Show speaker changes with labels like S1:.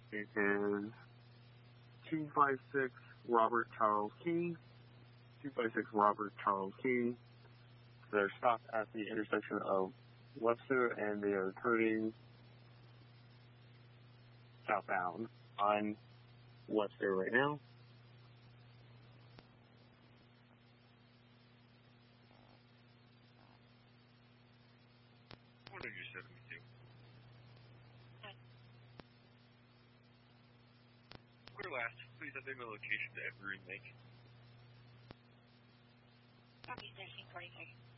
S1: It is 256 Robert Charles King. 256 Robert Charles King. They're stopped at the intersection of Webster, and they are turning southbound on Webster right now.
S2: What are you 72? Clear last. Please update my location to every remake.
S3: Copy, station 46.